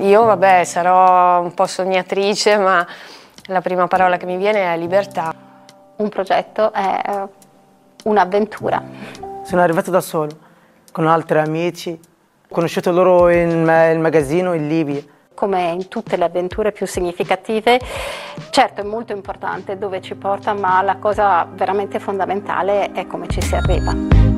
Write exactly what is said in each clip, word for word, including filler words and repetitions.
Io, vabbè, sarò un po' sognatrice, ma la prima parola che mi viene è libertà. Un progetto è un'avventura. Sono arrivato da solo, con altri amici. Ho conosciuto loro in il magazzino in Libia. Come in tutte le avventure più significative, certo è molto importante dove ci porta, ma la cosa veramente fondamentale è come ci si arriva.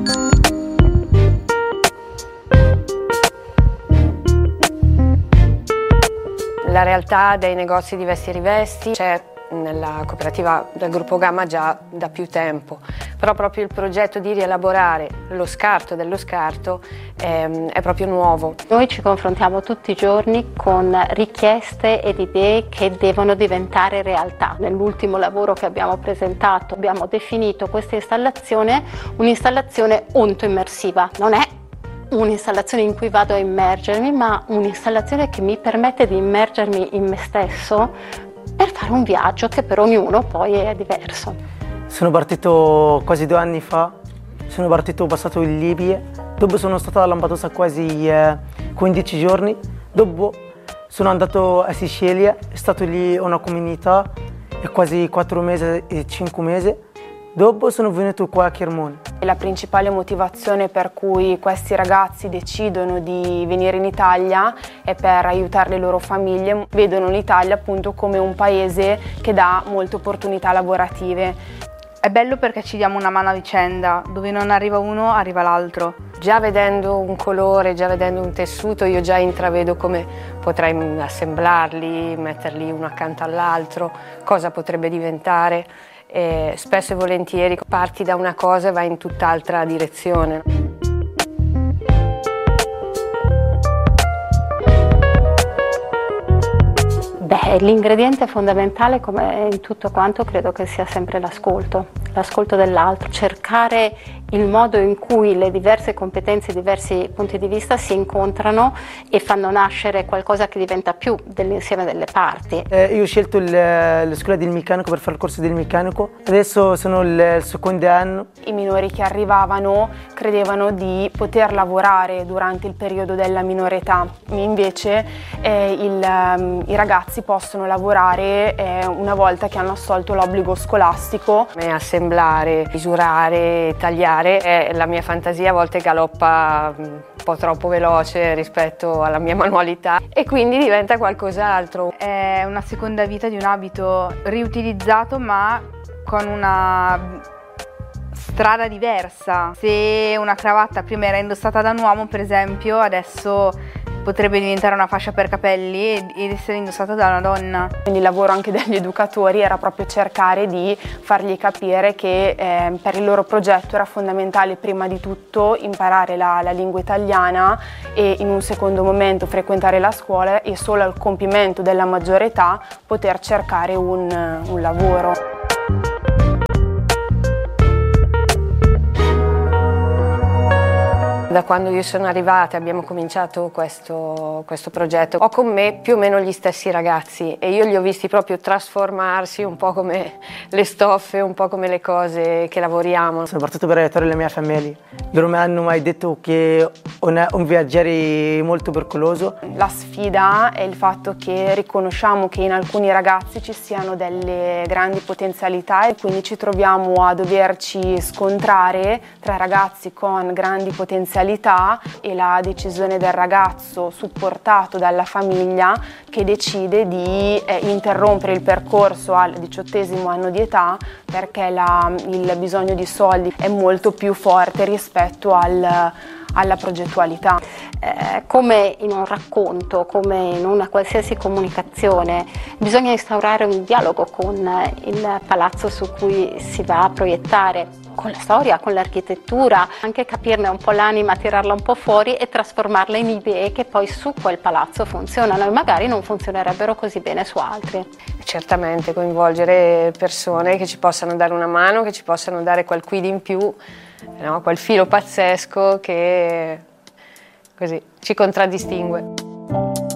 La realtà dei negozi di vesti e rivesti c'è nella cooperativa del gruppo Gamma già da più tempo, però proprio il progetto di rielaborare lo scarto dello scarto è, è proprio nuovo. Noi ci confrontiamo tutti i giorni con richieste ed idee che devono diventare realtà. Nell'ultimo lavoro che abbiamo presentato abbiamo definito questa installazione un'installazione ontoimmersiva. Non è un'installazione in cui vado a immergermi, ma un'installazione che mi permette di immergermi in me stesso per fare un viaggio che per ognuno poi è diverso. Sono partito quasi due anni fa, sono partito passato in Libia, dopo sono stato a Lampedusa quasi eh, quindici giorni, dopo sono andato a Sicilia, è stato lì una comunità, e quasi quattro mesi e cinque mesi. Dopo sono venuto qua a Chermone. La principale motivazione per cui questi ragazzi decidono di venire in Italia è per aiutare le loro famiglie. Vedono l'Italia appunto come un paese che dà molte opportunità lavorative. È bello perché ci diamo una mano a vicenda, dove non arriva uno arriva l'altro. Già vedendo un colore, già vedendo un tessuto, io già intravedo come potrei assemblarli, metterli uno accanto all'altro, cosa potrebbe diventare. E spesso e volentieri parti da una cosa e vai in tutt'altra direzione. Beh, l'ingrediente fondamentale, come in tutto quanto, credo che sia sempre l'ascolto, l'ascolto dell'altro, cercare il modo in cui le diverse competenze, i diversi punti di vista si incontrano e fanno nascere qualcosa che diventa più dell'insieme delle parti. Eh, io ho scelto il, la scuola del meccanico per fare il corso del meccanico, adesso sono il, il secondo anno. I minori che arrivavano credevano di poter lavorare durante il periodo della minore età, invece eh, il, um, i ragazzi possono lavorare eh, una volta che hanno assolto l'obbligo scolastico. Assemblare, misurare, tagliare. Eh, la mia fantasia a volte galoppa un po' troppo veloce rispetto alla mia manualità e quindi diventa qualcos'altro. È una seconda vita di un abito riutilizzato ma con una strada diversa. Se una cravatta prima era indossata da un uomo, per esempio, adesso potrebbe diventare una fascia per capelli ed essere indossata da una donna. Quindi il lavoro anche degli educatori era proprio cercare di fargli capire che eh, per il loro progetto era fondamentale prima di tutto imparare la, la lingua italiana e in un secondo momento frequentare la scuola e solo al compimento della maggiore età poter cercare un, un lavoro. Da quando io sono arrivata abbiamo cominciato questo, questo progetto. Ho con me più o meno gli stessi ragazzi e io li ho visti proprio trasformarsi un po' come le stoffe, un po' come le cose che lavoriamo. Sono partito per aiutare la mia famiglia. Loro mi hanno mai detto che è un viaggiare molto pericoloso. La sfida è il fatto che riconosciamo che in alcuni ragazzi ci siano delle grandi potenzialità e quindi ci troviamo a doverci scontrare tra ragazzi con grandi potenzialità e la decisione del ragazzo supportato dalla famiglia che decide di eh, interrompere il percorso al diciottesimo anno di età perché la, il bisogno di soldi è molto più forte rispetto al, alla progettualità. Eh, come in un racconto, come in una qualsiasi comunicazione, bisogna instaurare un dialogo con il palazzo su cui si va a proiettare, con la storia, con l'architettura, anche capirne un po' l'anima, tirarla un po' fuori e trasformarla in idee che poi su quel palazzo funzionano e magari non funzionerebbero così bene su altri. Certamente coinvolgere persone che ci possano dare una mano, che ci possano dare quel quid in più, no? Quel filo pazzesco che così ci contraddistingue.